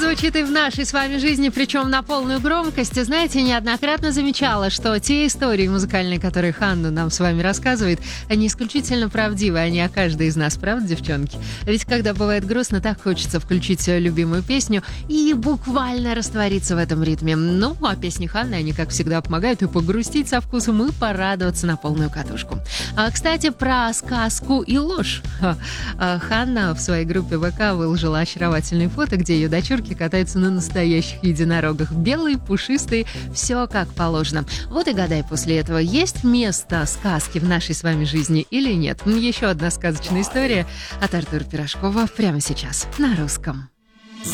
звучит и в нашей с вами жизни, причем на полную громкость. И знаете, неоднократно замечала, что те истории музыкальные, которые Ханна нам с вами рассказывает, они исключительно правдивы, они о каждой из нас, правда, девчонки? Ведь когда бывает грустно, так хочется включить любимую песню и буквально раствориться в этом ритме. Ну, а песни Ханны, они, как всегда, помогают и погрустить со вкусом, и порадоваться на полную катушку. Кстати, про сказку и ложь. Ханна в своей группе ВК выложила очаровательные фото, где ее дочурки катаются на настоящих единорогах. Белые, пушистые, все как положено. Вот и гадай после этого, есть место сказки в нашей с вами жизни или нет. Еще одна сказочная история от Артура Пирожкова прямо сейчас на русском.